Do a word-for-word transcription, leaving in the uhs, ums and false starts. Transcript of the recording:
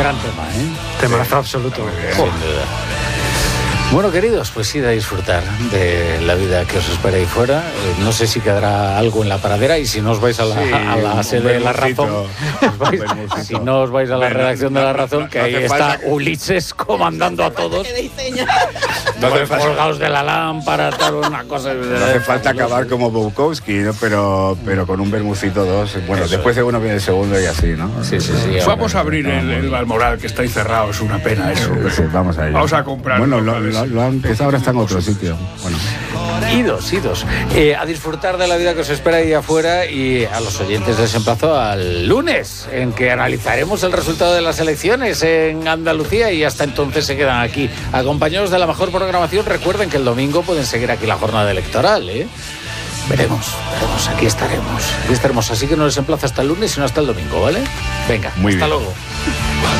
Gran tema, ¿eh? Temazo absoluto. Sin duda. Bueno, queridos, pues id a disfrutar de la vida que os espera ahí fuera. Eh, no sé si quedará algo en la paradera y si no os vais a la, sí, a la sede de La Razón, os vais, si no os vais a la redacción de La Razón, que ahí está Ulises comandando a todos. No hace falta, Colgados de la lámpara, tal, una cosa. no hace falta acabar como Bukowski, ¿no? pero, pero con un bermucito dos. Bueno, Eso después de uno viene el segundo y así, ¿no? Sí, sí, sí. Vamos a abrir el, el Balmoral, que está ahí cerrado, es una pena eso. Sí, vamos a ello. Vamos a comprar. Bueno, lo, lo, lo han empezado, ahora está en otro sitio. Bueno. Idos, idos. Eh, a disfrutar de la vida que os espera ahí afuera, y a los oyentes les emplazo al lunes, en que analizaremos el resultado de las elecciones en Andalucía, y hasta entonces se quedan aquí acompañados de la mejor programación. Recuerden que el domingo pueden seguir aquí la jornada electoral, ¿eh? Veremos, veremos, aquí estaremos. Aquí estaremos, así que no les emplazo hasta el lunes, sino hasta el domingo, ¿vale? Venga, Muy hasta bien. luego.